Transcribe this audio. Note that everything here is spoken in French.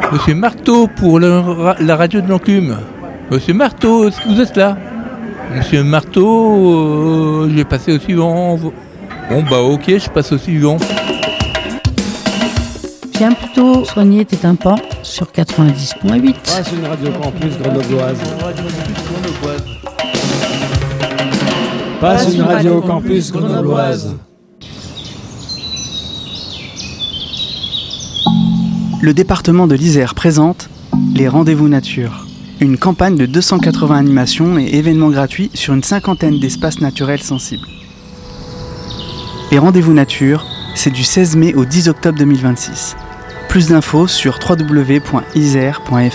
Monsieur Marteau pour la radio de l'Enclume. Monsieur Marteau, est-ce que vous êtes là? Monsieur Marteau, je vais passer au suivant. Bon bah ok, je passe au suivant. Viens plutôt soigner tes tympans sur 90.8. C'est une radio campus grenobloise. Passe une radio campus grenobloise. Le département de l'Isère présente les Rendez-vous Nature, une campagne de 280 animations et événements gratuits sur une cinquantaine d'espaces naturels sensibles. Les Rendez-vous Nature, c'est du 16 mai au 10 octobre 2026. Plus d'infos sur www.isère.fr.